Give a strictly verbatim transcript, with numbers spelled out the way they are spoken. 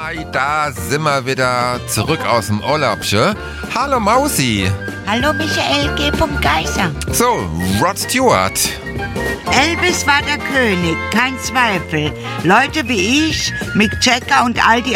Hi, da sind wir wieder zurück aus dem Urlaub, schö? Hallo Mausi. Hallo Michael G. Geiser. So, Rod Stewart. Elvis war der König, kein Zweifel. Leute wie ich, Mick Jagger und all die